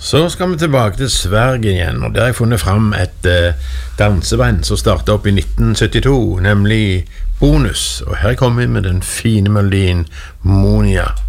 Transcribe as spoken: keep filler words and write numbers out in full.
Så skal vi tilbake til Sverige igjen, og der har jeg funnet frem et eh, danseband som startet opp i nitten syttito, nemlig Bonus, og her kommer vi med den fine melodien Monia.